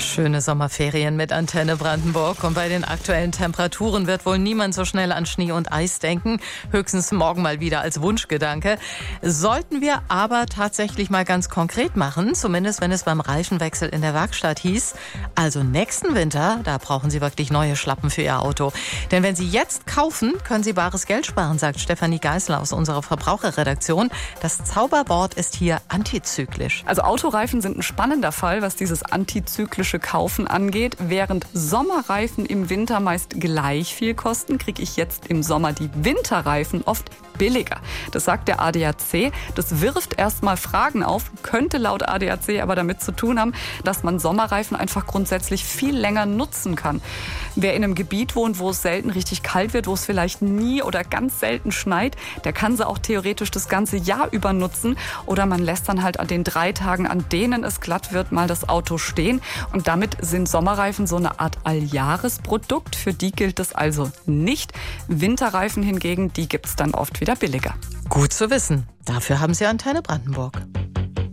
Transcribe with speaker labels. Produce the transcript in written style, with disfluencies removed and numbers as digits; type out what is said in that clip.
Speaker 1: Schöne Sommerferien mit Antenne Brandenburg. Und bei den aktuellen Temperaturen wird wohl niemand so schnell an Schnee und Eis denken. Höchstens morgen mal wieder als Wunschgedanke. Sollten wir aber tatsächlich mal ganz konkret machen, zumindest wenn es beim Reifenwechsel in der Werkstatt hieß. Also nächsten Winter, da brauchen Sie wirklich neue Schlappen für Ihr Auto. Denn wenn Sie jetzt kaufen, können Sie bares Geld sparen, sagt Stefanie Geißler aus unserer Verbraucherredaktion. Das Zauberwort ist hier antizyklisch.
Speaker 2: Also Autoreifen sind ein spannender Fall, was dieses antizyklische Kaufen angeht. Während Sommerreifen im Winter meist gleich viel kosten, kriege ich jetzt im Sommer die Winterreifen oft billiger. Das sagt der ADAC. Das wirft erstmal Fragen auf, könnte laut ADAC aber damit zu tun haben, dass man Sommerreifen einfach grundsätzlich viel länger nutzen kann. Wer in einem Gebiet wohnt, wo es selten richtig kalt wird, wo es vielleicht nie oder ganz selten schneit, der kann sie auch theoretisch das ganze Jahr über nutzen. Oder man lässt dann halt an den 3 Tagen, an denen es glatt wird, mal das Auto stehen. Und damit sind Sommerreifen so eine Art Alljahresprodukt. Für die gilt es also nicht. Winterreifen hingegen, die gibt es dann oft wieder billiger.
Speaker 1: Gut zu wissen. Dafür haben Sie Antenne Brandenburg.